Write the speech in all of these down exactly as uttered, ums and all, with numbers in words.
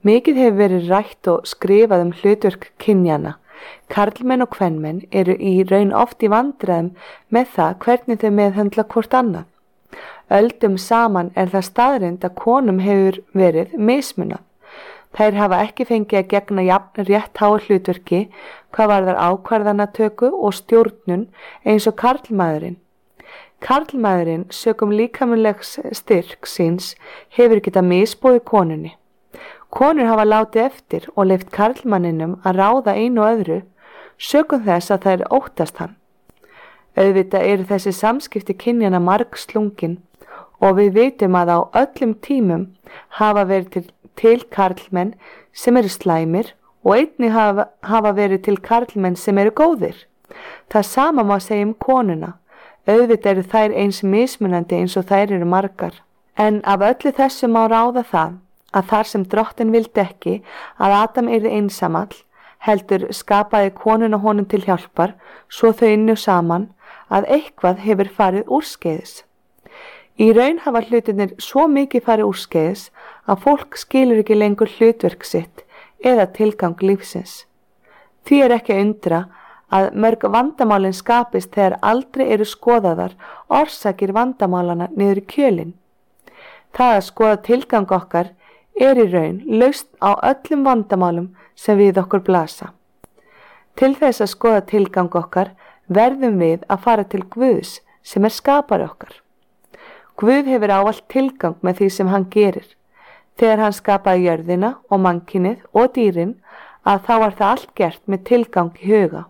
Mikið hefur verið rætt og skrifað um hlutverk kynjanna. Karlmenn og kvenmenn eru í raun oft í vandræðum með það hvernig þau meðhöndla hvort annað. Öldum saman er það staðreynd að konum hefur verið mismunað. Þær hafa ekki fengið að gegna jafn rétt háu hlutverki hvað varðar ákvarðanatöku og stjórnun eins og karlmaðurinn. Karlmaðurinn sökum líkamlegs styrk síns hefur getað misboðið konunni. Konur hafa látið eftir og leyft karlmanninum að ráða einu og öðru sökum þess að þær óttast hann. Auðvitað eru þessi samskipti kynjanna margslungin og við vitum að á öllum tímum hafa verið til, til karlmenn sem eru slæmir og einnig hafa, hafa verið til karlmenn sem eru góðir. Það sama má segja um konuna. Auðvitað eru þær eins mismunandi eins og þær eru margar. En af öllu þessu má ráða það að þar sem drottin vildi ekki að Adam yrði einsamall, heldur skapaði konuna honum til hjálpar, svo þau ynnu saman, að eitthvað hefur farið úrskeiðis. Í raun hafa hlutinir svo mikið farið úrskeiðis að fólk skilur ekki lengur hlutverk sitt eða tilgang lífsins. Því er ekki að undra að mörg vandamálin skapist þegar aldrei eru skoðaðar orsakir vandamálana niður í kjölinn. Það að skoða tilgang okkar er í raun lausn á öllum vandamálum sem við okkur blasa. Til þess að skoða tilgang okkar verðum við að fara til Guðs sem er skapari okkar. Guð hefur ávallt tilgang með því sem hann gerir. Þegar hann skapaði jörðina og mannkynið og dýrin að þá var það allt gert með tilgang í huga.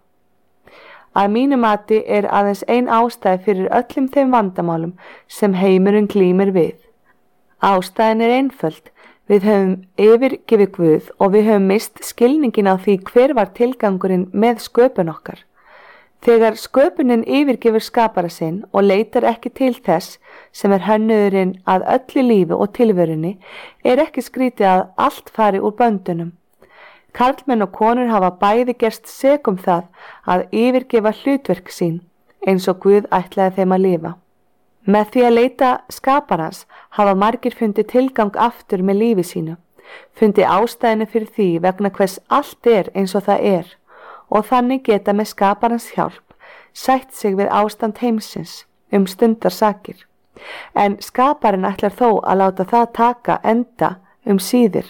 Að mínu mati er aðeins ein ástæði fyrir öllum þeim vandamálum sem heimurinn glímir við. Ástæðin er einföld. Við höfum yfirgefið Guð og við höfum mist skilningin á því hver var tilgangurinn með sköpun okkar. Þegar sköpunin yfirgefur skapara sinn og leitar ekki til þess sem er hönnuðurinn að öllu lífi og tilverunni, er ekki skrítið að allt fari úr böndunum. Karlmenn og konur hafa bæði gerst sek um það að yfirgefa hlutverk sín eins og Guð ætlaði þeim að lifa. Með því að leita skaparans hafa margir fundið tilgang aftur með lífi sínu, fundið ástæðinu fyrir því vegna hvers allt er eins og það er og þannig geta með skaparans hjálp sætt sig við ástand heimsins um stundarsakir. En skaparinn ætlar þó að láta það taka enda um síðir.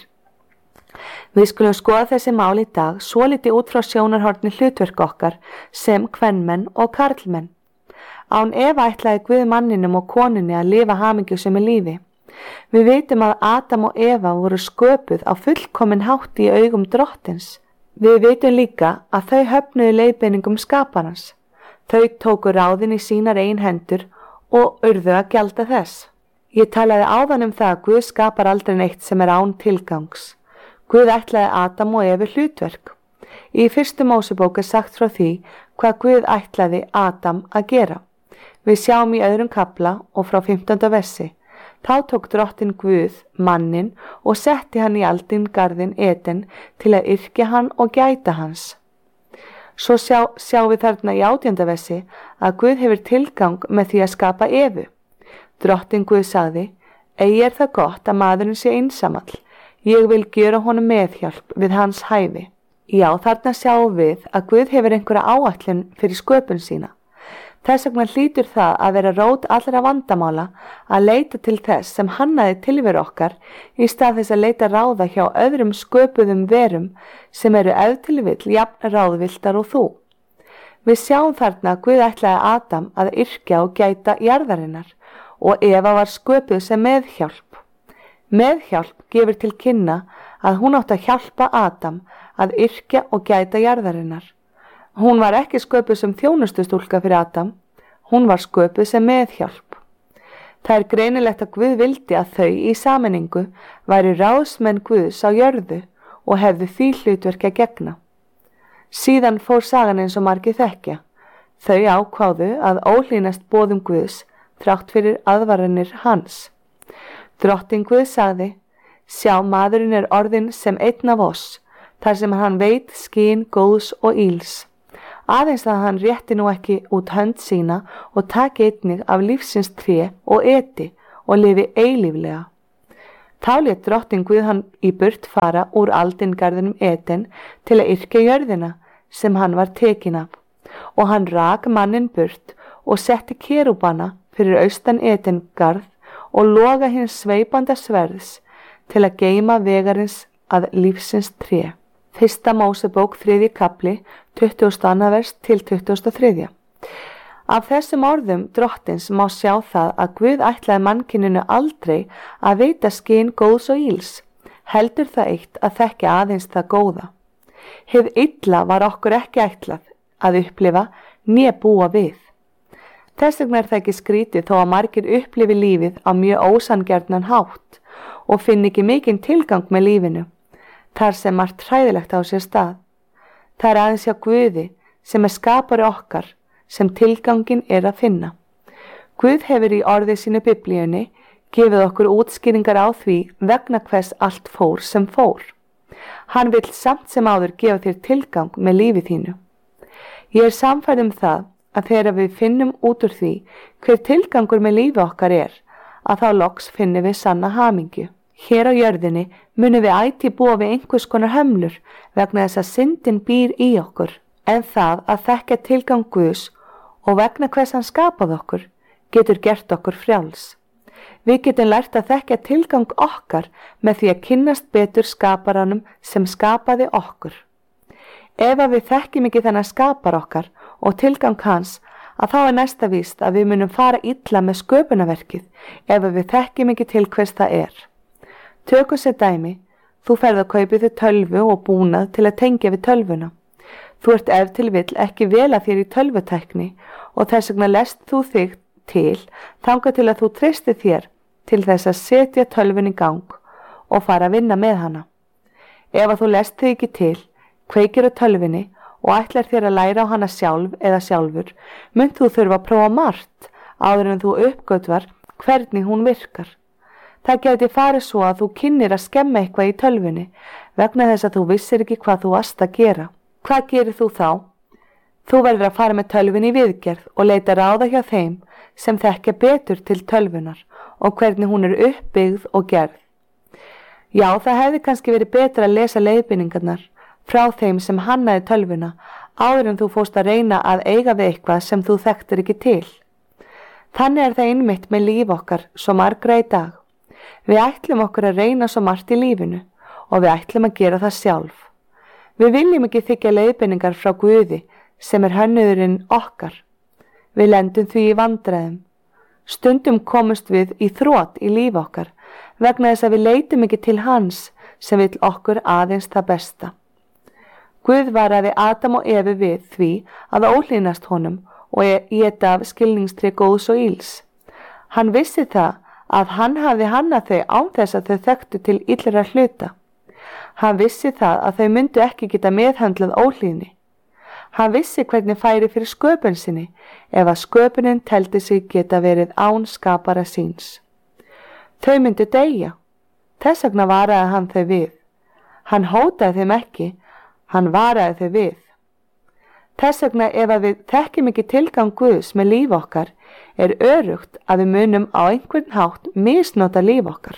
Við skulum skoða þessi mál í dag svolítið út frá sjónarhorni hlutverk okkar sem kvenmenn og karlmenn. Án Eva ætlaði Guð manninum og konunni að lifa hamingjusömu lífi. Við vitum að Adam og Eva voru sköpuð á fullkomin hátt í augum drottins. Við vitum líka að þau höfnuðu leiðbeiningum skaparans. Þau tóku ráðin í sínar eigin hendur og urðu að gjalda þess. Ég talaði áðan um það að Guð skapar aldrei neitt sem er án tilgangs. Guð ætlaði Adam og Evu hlutverk. Í fyrstu Mósebók er sagt frá því hvað Guð ætlaði Adam að gera. Við sjáum í öðrum kafla og frá fimmtánda versi. Þá tók drottin Guð manninn og setti hann í aldinn garðinn Eden til að yrkja hann og gæta hans. Svo sjá, sjá við þarna í átjánda versi að Guð hefur tilgang með því að skapa Evu. Drottin Guð sagði, eigi er það gott að maðurinn sé einsamall. Ég vil gera honum meðhjálp við hans hæfi. Já, þarna sjáum við að Guð hefur einhverja áætlun fyrir sköpun sína. Þess vegna hlýtur það að vera rót allra vandamála að leita til þess sem hannaði tilveru okkar í stað þess að leita ráða hjá öðrum sköpuðum verum sem eru ef til vill jafn ráðvilltar og þú. Við sjáum þarna að Guð ætlaði Adam að yrkja og gæta jarðarinnar og Eva var sköpuð sem meðhjálp. Meðhjálp gefur til kynna að hún átti að hjálpa Adam að yrkja og gæta jarðarinnar. Hún var ekki sköpuð sem þjónustustúlka fyrir Adam, hún var sköpuð sem meðhjálp. Það er greinilegt að Guð vildi að þau í sameiningu væri ráðsmenn Guðs á jörðu og hefðu því hlutverk að gegna. Síðan fór sagan eins og margir þekkja. Þau ákváðu að óhlýnast boðum Guðs þrátt fyrir aðvaranir hans. Drottin Guð sagði, sjá maðurinn er orðinn sem einn af oss, þar sem hann veit skyn góðs og íls. Aðeins að hann rétti nú ekki út hönd sína og taki einnig af lífsins tré og eti og lifi eilíflega. Þá lét drottinn Guð hann í burt fara úr aldingarðinum Eden til að yrkja jörðina sem hann var tekin af, og hann rak manninn burt og setti kerúbana fyrir austan Edengarð og loga hins sveipanda sverðs til að geyma vegarins að lífsins tré. Fyrsta Mósebók þriðji kafli, tuttugasta og annað vers til tuttugasta og þriðja. Af þessum orðum drottins má sjá það að Guð ætlaði mannkyninu aldrei að veita skyn góðs og íls, heldur það eitt að þekkja aðeins það góða. Hið illa var okkur ekki ætlað að upplifa né búa við. Þess vegna er það ekki skrítið þó að margir upplifi lífið á mjög ósanngjarnan hátt og finn ekki mikinn tilgang með lífinu, þar sem margt hræðilegt á sér stað. Það er aðeins hjá Guði sem er skapari okkar sem tilgangin er að finna. Guð hefur í orði sínu Biblíunni gefið okkur útskýringar á því vegna hvers allt fór sem fór. Hann vill samt sem áður gefa þér tilgang með lífi þínu. Ég er sannfærð um það að þegar við finnum út úr því hver tilgangur með lífi okkar er, að þá loks finnum við sanna hamingju. Hér á jörðinni munum við ætíð búa við einhvers konar hömlur vegna þess að syndin býr í okkur, en það að þekkja tilgang Guðs og vegna hvers hann skapað okkur getur gert okkur frjáls. Við getum lært að þekkja tilgang okkar með því að kynnast betur skaparanum sem skapaði okkur. Ef að við þekkjum ekki þennan skapar okkar og tilgang hans, að þá er næsta víst að við munum fara illa með sköpunarverkið ef að við þekkjum ekki til hvers það er. Tökum sér dæmi, þú ferð að kaupa þér tölvu og búnað til að tengja við tölvuna. Þú ert ef til vill ekki vel að þér í tölvutækni og þess vegna lest þú þig til þangað til að þú treystir þér til þess að setja tölvun í gang og fara að vinna með hana. Ef að þú lest þig ekki til, kveikir á tölvunni og ætlar þér að læra á hana sjálf eða sjálfur, munt þú þurfa að prófa margt áður en þú uppgötvar hvernig hún virkar. Það geti farið svo að þú kynnir að skemma eitthvað í tölvunni vegna þess að þú vissir ekki hvað þú varst að gera. Hvað gerir þú þá? Þú verður að fara með tölvunni í viðgerð og leita ráða hjá þeim sem þekkja betur til tölvunar og hvernig hún er uppbyggð og gerð. Já, það hefði kannski verið betra að lesa leiðbeiningarnar frá þeim sem hannaði tölvuna áður en þú fórst að reyna að eiga við eitthvað sem þú þekktir ekki til. Þannig er það einmitt með líf okkar svo margra í dag. Við ætlum okkur að reyna svo margt í lífinu og við ætlum að gera það sjálf. Við viljum ekki þykja leiðbeiningar frá Guði sem er hönnuðurinn okkar. Við lendum því í vandræðum. Stundum komumst við í þrot í líf okkar vegna þess að við leitum ekki til hans sem vill okkur aðeins það besta. Guð varaði Adam og Evu við því að óhlýðnast honum og éta af skilningstré góðs og íls. Hann vissi það að hann hafði hannað þau án þess að þau þekktu til illra hluta. Hann vissi það að þau myndu ekki geta meðhöndlað óhlýðni. Hann vissi hvernig færi fyrir sköpun sinni ef að sköpunin teldi sig geta verið án skapara síns. Þau myndu deyja. Þess vegna varaði hann þau við. Hann hótaði þeim ekki, hann varaði þau við. Þess vegna ef að við þekkjum ekki tilgang Guðs með líf okkar, er örugt að við munum á einhvern hátt misnota líf okkar.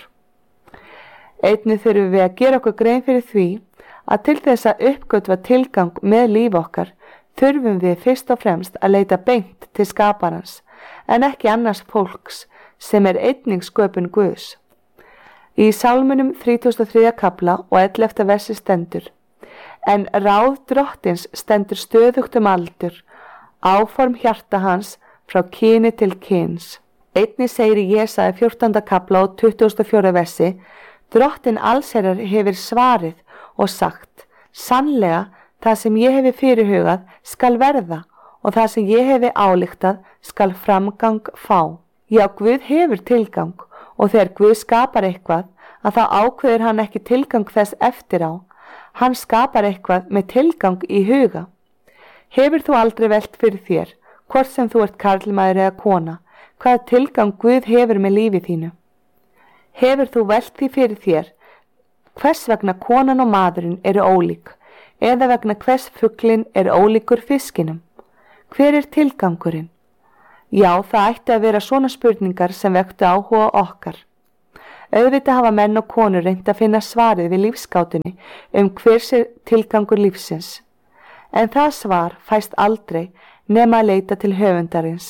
Einnig þurfum við að gera okkur grein fyrir því að til þess að uppgötva tilgang með líf okkar þurfum við fyrst og fremst að leita beint til skaparans en ekki annars fólks sem er einnig sköpun Guðs. Í Sálmunum þrítugasta og þriðja kafla og ellefta versi stendur: En ráð drottins stendur stöðugt um aldur, áform hjarta hans frá kyni til kyns. Einnig segir í Jesaja fjórtánda kafla og tuttugasta og fjórða versi: Drottin allsherjar hefur svarið og sagt: Sannlega, það sem ég hefi fyrirhugað skal verða og það sem ég hefi álíktað skal framgang fá. Já, Guð hefur tilgang og þegar Guð skapar eitthvað að þá ákveður hann ekki tilgang þess eftir á. Hann skapar eitthvað með tilgang í huga. Hefur þú aldrei velt fyrir þér, hvort sem þú ert karlmaður eða kona, hvað tilgang Guð hefur með lífi þínu? Hefur þú velt því fyrir þér, hvers vegna konan og maðurinn eru ólík, eða vegna hvers fuglinn er ólíkur fiskinum? Hver er tilgangurinn? Já, það ætti að vera svona spurningar sem vektu áhuga okkar. Auðvitað hafa menn og konur reynt að finna svarið við lífsgátunni um hver sé tilgangur lífsins. En það svar fæst aldrei nema að leita til höfundarins.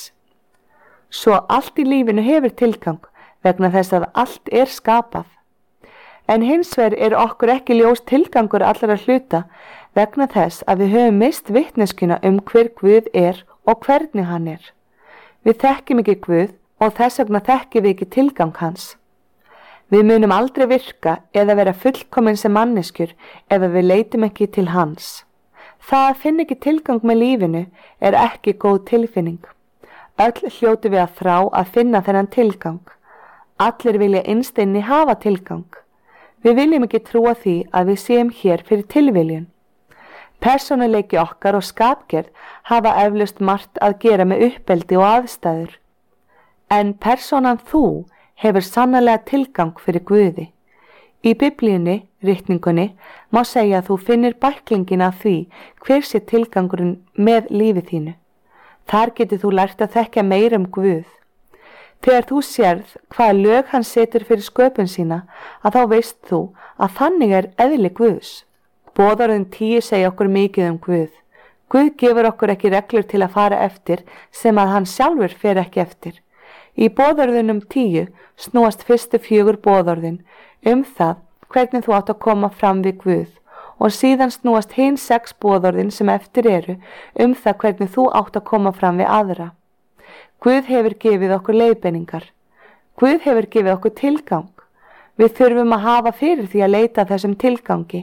Svo allt í lífinu hefur tilgang vegna þess að allt er skapað. En hins vegar er okkur ekki ljós tilgangur allra hluta vegna þess að við höfum mist vitneskuna um hver Guð er og hvernig hann er. Við þekkjum ekki Guð og þess vegna þekkjum við ekki tilgang hans. Við munum aldrei virka eða vera fullkomin sem manneskjur ef við leitum ekki til hans. Það að finna ekki tilgang með lífinu er ekki góð tilfinning. Öll hljótu við að þrá að finna þennan tilgang. Allir vilja innst inni hafa tilgang. Við viljum ekki trúa því að við séum hér fyrir tilviljun. Persónuleiki okkar og skapgerð hafa eflaust margt að gera með uppeldi og aðstæður. En persónan þú hefur sannarlega tilgang fyrir Guði. Í Biblíunni, ritningunni, má segja að þú finnir bæklingin af því hver sé tilgangurinn með lífið þínu. Þar getur þú lært að þekkja meira um Guð. Þegar þú sérð hvaða lög hann setur fyrir sköpun sína, að þá veist þú að þannig er eðli Guðs. Boðorðin tíu segja okkur mikið um Guð. Guð gefur okkur ekki reglur til að fara eftir sem að hann sjálfur fer ekki eftir. Í boðorðunum tíu snúast fyrstu fjögur boðorðin um það hvernig þú átt að koma fram við Guð og síðan snúast hin sex boðorðin sem eftir eru um það hvernig þú átt að koma fram við aðra. Guð hefur gefið okkur leiðbeiningar. Guð hefur gefið okkur tilgang. Við þurfum að hafa fyrir því að leita þessum tilgangi.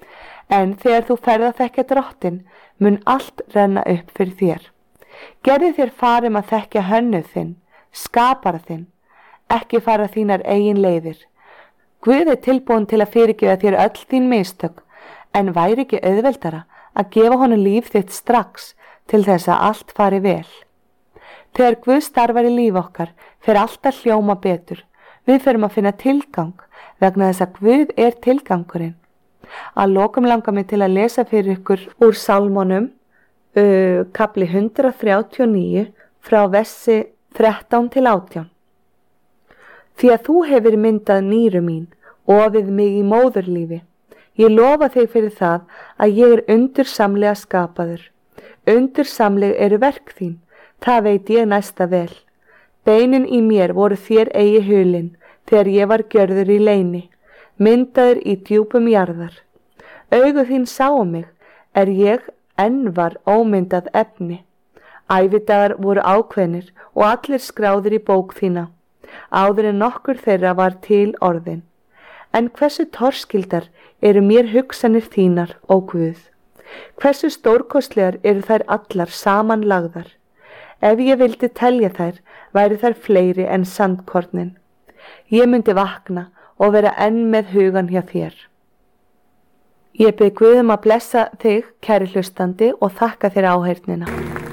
En þegar þú ferð að þekkja Drottinn, mun allt renna upp fyrir þér. Gerðu þér farum að þekkja hönnuð þinn, skapara þinn, ekki fara þínar eigin leiðir. Guð er tilbúin til að fyrirgefa þér öll þín mistök, en væri ekki auðveldara að gefa honum líf þitt strax til þess að allt fari vel. Þegar Guð starfar í líf okkar, fer allt að hljóma betur. Við förum að finna tilgang vegna þess að Guð er tilgangurinn. Að lokum langar mig til að lesa fyrir ykkur úr Sálmonum, uh, kapli hundrað þrjátíu og níu, frá versi þrettán til átján. Því að þú hefur myndað nýru mín, ofið mig í móðurlífi. Ég lofa þig fyrir það að ég er undursamlega skapaður. Undursamleg eru verk þín, það veit ég næsta vel. Beinin í mér voru þér eigi hulin, þegar ég var gjörður í leyni, myndaður í djúpum jarðar. Augu þín sáu mig, er ég enn var ómyndað efni. Ævidagar voru ákveðnir og allir skráðir í bók þína, áður en nokkur þeirra var til orðin. En hversu torskildar eru mér hugsanir þínar, ó Guð? Hversu stórkostlegar eru þær allar samanlagðar? Ef ég vildi telja þær, væri þær fleiri en sandkornin. Ég myndi vakna og vera enn með hugan hjá þér. Ég bið Guð um að blessa þig, kæri hlustandi, og þakka þér áheyrnina.